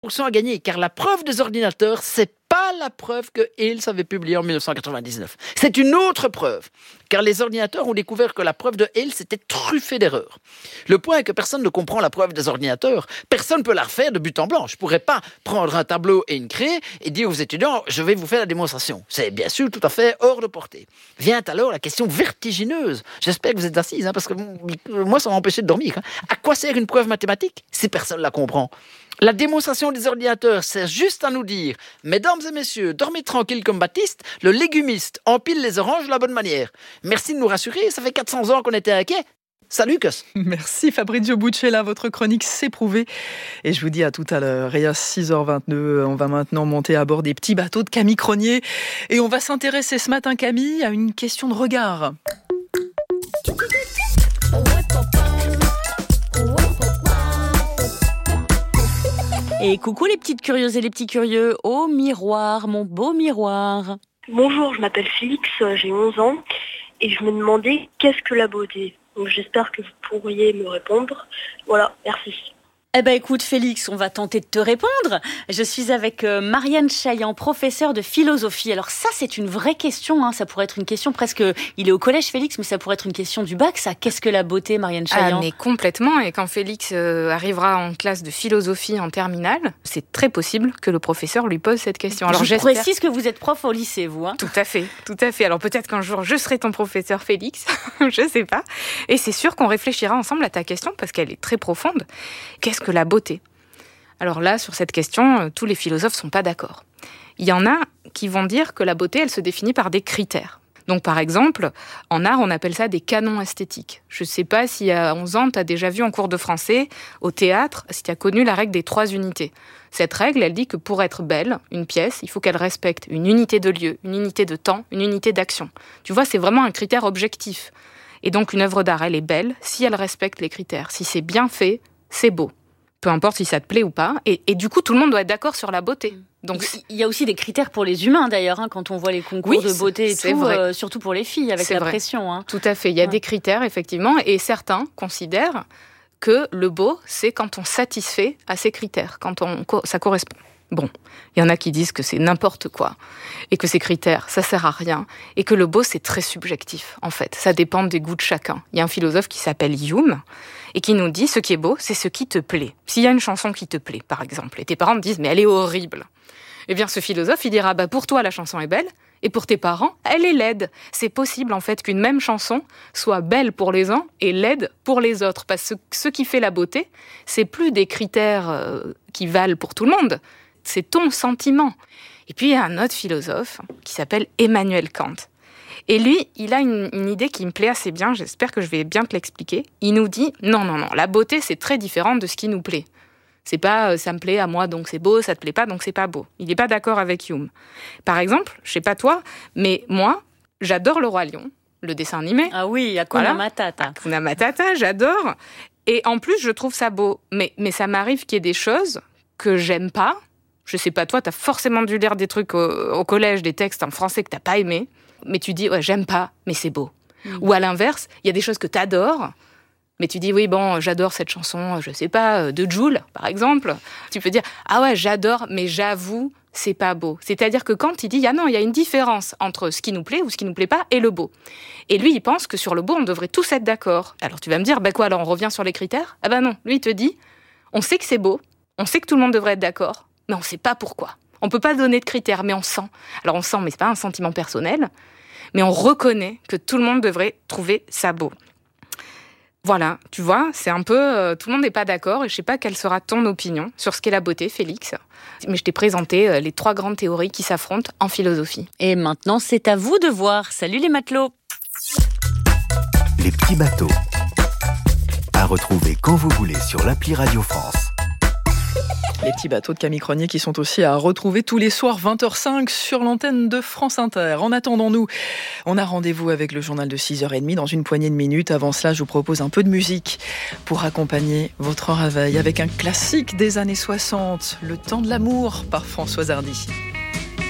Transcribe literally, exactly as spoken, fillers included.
sont à gagner, car la preuve des ordinateurs, c'est pas la preuve que Hales avait publiée en dix-neuf cent quatre-vingt-dix-neuf. C'est une autre preuve, car les ordinateurs ont découvert que la preuve de Hales était truffée d'erreurs. Le point est que personne ne comprend la preuve des ordinateurs. Personne ne peut la refaire de but en blanc. Je ne pourrais pas prendre un tableau et une craie et dire aux étudiants « je vais vous faire la démonstration ». C'est bien sûr tout à fait hors de portée. Vient alors la question vertigineuse. J'espère que vous êtes assises, hein, parce que moi, ça m'a empêché de dormir. Hein. À quoi sert une preuve mathématique si personne ne la comprend ? La démonstration des ordinateurs sert juste à nous dire « Mesdames et messieurs, dormez tranquille comme Baptiste, le légumiste empile les oranges de la bonne manière. Merci de nous rassurer, ça fait quatre cents ans qu'on était inquiets. Salut, Cos !» Merci Fabrizio Buccella, votre chronique s'est prouvée. Et je vous dis à tout à l'heure. Et à six heures vingt-deux, on va maintenant monter à bord des petits bateaux de Camille Cronier. Et on va s'intéresser ce matin, Camille, à une question de regard. Et coucou les petites curieuses et les petits curieux, au miroir, mon beau miroir. Bonjour, je m'appelle Félix, j'ai onze ans et je me demandais qu'est-ce que la beauté. Donc j'espère que vous pourriez me répondre. Voilà, merci. Eh ben écoute Félix, on va tenter de te répondre. Je suis avec euh, Marianne Chaillan, professeure de philosophie. Alors ça c'est une vraie question, hein. Ça pourrait être une question presque... Il est au collège Félix, mais ça pourrait être une question du bac, ça. Qu'est-ce que la beauté, Marianne Chaillan ? Ah mais complètement, et quand Félix euh, arrivera en classe de philosophie en terminale, c'est très possible que le professeur lui pose cette question. Alors je précise que vous êtes prof au lycée, vous. Hein. Tout à fait, tout à fait. Alors peut-être qu'un jour je serai ton professeur Félix, je sais pas. Et c'est sûr qu'on réfléchira ensemble à ta question, parce qu'elle est très profonde. Qu'est-ce que la beauté ? Alors là, sur cette question, tous les philosophes sont pas d'accord. Il y en a qui vont dire que la beauté, elle se définit par des critères. Donc par exemple, en art, on appelle ça des canons esthétiques. Je sais pas si à onze ans, tu as déjà vu en cours de français, au théâtre, si tu as connu la règle des trois unités. Cette règle, elle dit que pour être belle, une pièce, il faut qu'elle respecte une unité de lieu, une unité de temps, une unité d'action. Tu vois, c'est vraiment un critère objectif. Et donc une œuvre d'art, elle est belle si elle respecte les critères. Si c'est bien fait, c'est beau. Peu importe si ça te plaît ou pas. Et, et du coup, tout le monde doit être d'accord sur la beauté. Donc, il y a aussi des critères pour les humains, d'ailleurs, hein, quand on voit les concours oui, de beauté et c'est tout, vrai. Euh, surtout pour les filles, avec c'est la vrai. pression. Hein. Tout à fait. Il y a ouais. des critères, effectivement. Et certains considèrent que le beau, c'est quand on satisfait à ces critères, quand on, ça correspond. Bon, il y en a qui disent que c'est n'importe quoi, et que ces critères, ça sert à rien, et que le beau, c'est très subjectif, en fait. Ça dépend des goûts de chacun. Il y a un philosophe qui s'appelle Hume, et qui nous dit, ce qui est beau, c'est ce qui te plaît. S'il y a une chanson qui te plaît, par exemple, et tes parents te disent, mais elle est horrible, eh bien, ce philosophe, il dira, bah, pour toi, la chanson est belle, et pour tes parents, elle est laide. C'est possible, en fait, qu'une même chanson soit belle pour les uns et laide pour les autres, parce que ce qui fait la beauté, c'est plus des critères euh, qui valent pour tout le monde, c'est ton sentiment. Et puis, il y a un autre philosophe qui s'appelle Emmanuel Kant. Et lui, il a une, une idée qui me plaît assez bien, j'espère que je vais bien te l'expliquer. Il nous dit, non, non, non, la beauté, c'est très différent de ce qui nous plaît. C'est pas, euh, ça me plaît à moi, donc c'est beau, ça te plaît pas, donc c'est pas beau. Il n'est pas d'accord avec Hume. Par exemple, je sais pas toi, mais moi, j'adore Le Roi Lion, le dessin animé. Ah oui, Hakuna voilà. Matata. Hakuna Matata, j'adore. Et en plus, je trouve ça beau. Mais, mais ça m'arrive qu'il y ait des choses que j'aime pas. Je sais pas, toi, t'as forcément dû lire des trucs au, au collège, des textes en français que t'as pas aimé, mais tu dis, ouais, j'aime pas, mais c'est beau. Mmh. Ou à l'inverse, il y a des choses que t'adores, mais tu dis, oui, bon, j'adore cette chanson, je sais pas, de Jul, par exemple. Tu peux dire, ah ouais, j'adore, mais j'avoue, c'est pas beau. C'est-à-dire que quand il dit, ah non, il y a une différence entre ce qui nous plaît ou ce qui nous plaît pas et le beau. Et lui, il pense que sur le beau, on devrait tous être d'accord. Alors tu vas me dire, bah quoi, alors on revient sur les critères ? Ah bah non, lui, il te dit, on sait que c'est beau, on sait que tout le monde devrait être d'accord, mais on ne sait pas pourquoi. On ne peut pas donner de critères, mais on sent. Alors on sent, mais ce n'est pas un sentiment personnel, mais on reconnaît que tout le monde devrait trouver ça beau. Voilà, tu vois, c'est un peu... Euh, tout le monde n'est pas d'accord, et je ne sais pas quelle sera ton opinion sur ce qu'est la beauté, Félix. Mais je t'ai présenté euh, les trois grandes théories qui s'affrontent en philosophie. Et maintenant, c'est à vous de voir. Salut les matelots. Les petits bateaux. À retrouver quand vous voulez sur l'appli Radio France. Les petits bateaux de Camille Cronier qui sont aussi à retrouver tous les soirs vingt heures cinq sur l'antenne de France Inter. En attendant, nous, on a rendez-vous avec le journal de six heures trente dans une poignée de minutes. Avant cela, je vous propose un peu de musique pour accompagner votre réveil avec un classique des années soixante, Le temps de l'amour par Françoise Hardy.